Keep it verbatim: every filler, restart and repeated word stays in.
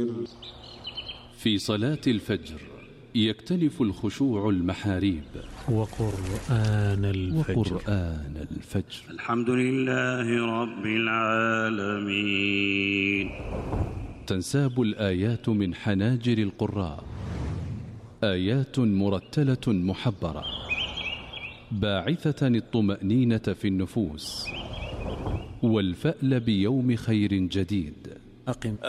الفجر. في صلاة الفجر يكتنف الخشوع المحاريب. وقرآن الفجر, وقرآن الفجر. الحمد لله رب العالمين. تنساب الآيات من حناجر القراء، آيات مرتلة محبرة باعثة الطمأنينة في النفوس والفأل بيوم خير جديد. أقم